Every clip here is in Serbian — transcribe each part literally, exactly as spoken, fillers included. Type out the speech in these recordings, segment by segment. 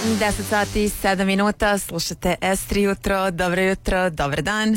deset sati i sedam minuta, slušate S tri jutro, dobro jutro, dobar dan.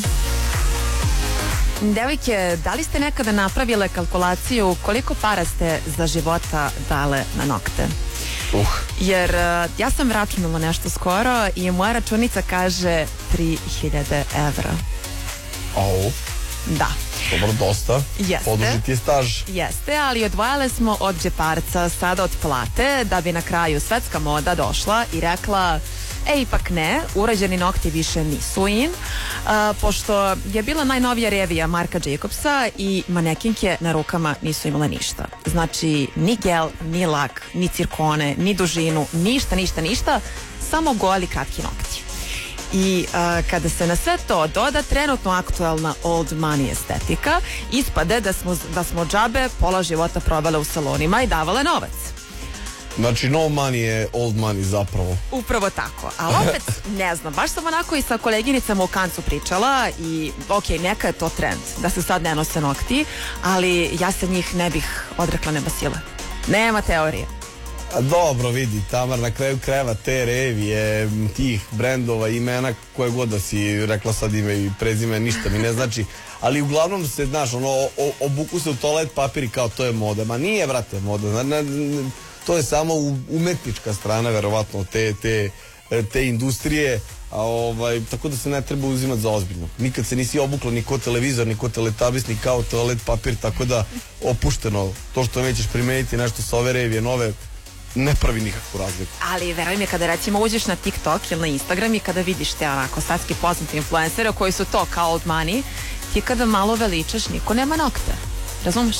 Devojke, da li ste nekada napravile kalkulaciju koliko para ste za života dale na nokte? Uh. Jer uh, ja sam računala nešto skoro i moja računica kaže tri hiljade evra. Au. Da. Dobro, dosta. Jeste. Poduži ti je staž. Jeste, ali odvajale smo od džeparca, sada od plate, da bi na kraju svetska moda došla i rekla: e, ipak ne, urađeni nokti više nisu in, uh, pošto je bila najnovija revija Marka Jacobsa i manekinke na rukama nisu imale ništa. Znači, ni gel, ni lak, ni cirkone, ni dužinu, ništa, ništa, ništa, samo goli kratki nokti. I uh, kada se na sve to doda trenutno aktualna old money estetika, ispade da smo, da smo džabe pola života provale u salonima i davale novac. Znači, no money je old money zapravo. Upravo tako, ali opet ne znam, baš sam onako i sa koleginicama u Kancu pričala i ok, neka je to trend da se sad ne nose nokti, ali ja se njih ne bih odrekla nema sile. Nema teorije. A dobro, vidi, Tamar, na kraju krajeva te revije, tih brendova, imena koje god da si rekla sad ime i prezime, ništa mi ne znači, ali uglavnom se, znaš, ono, o, obuku se u toalet papir i kao to je moda. Ma nije, vrate, moda, na, na, na, to je samo umetnička strana, verovatno, te, te, te industrije, a ovaj, tako da se ne treba uzimati za ozbiljno. Nikad se nisi obukla ni ko televizor, ni ko teletabis, ni kao toalet papir, tako da opušteno, to što nećeš primeniti nešto sa ove revije nove, ne pravi nikakvu razliku. Ali veruj mi, kada recimo uđeš na TikTok ili na Instagram i kada vidiš te onako svetski poznati influencere koji su to kao old money, ti kada malo veličaš, niko nema nokte. Razumeš?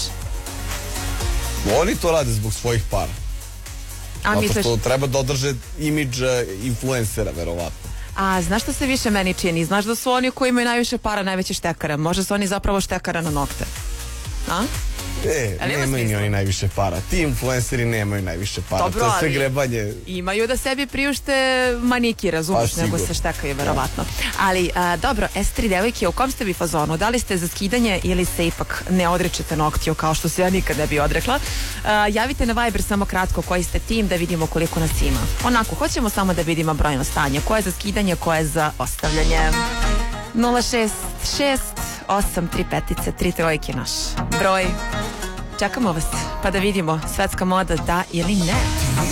Oni to rade zbog svojih para. A zato misliš... što treba da održe imidž influencera, verovatno. A znaš što se više meni čini? Znaš da su oni koji imaju najviše para najveći štekara? Možda su oni zapravo štekara na nokte. A? E, nemaju ni oni najviše para. Ti influenceri nemaju najviše para. Dobro, to je sve ali grebanje. imaju da sebi priušte maniki, razumiješ, pa, nego se štekaju, verovatno. Ali, a, dobro, S tri devojke, u kom ste vi fazonu? Da li ste za skidanje ili se ipak ne odrečete noktiju, kao što se ja nikad ne bi odrekla? A, javite na Viber samo kratko koji ste tim, da vidimo koliko nas ima. Onako, hoćemo samo da vidimo brojno stanje. Ko je za skidanje, ko je za ostavljanje. nula šest šest osam tri petice tri trojke naš broj. Čekamo vas, pa da vidimo svetska moda da ili ne.